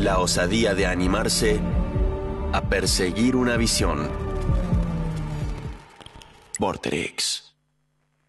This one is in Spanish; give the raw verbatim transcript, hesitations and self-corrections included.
la osadía de animarse a perseguir una visión. Vorterix.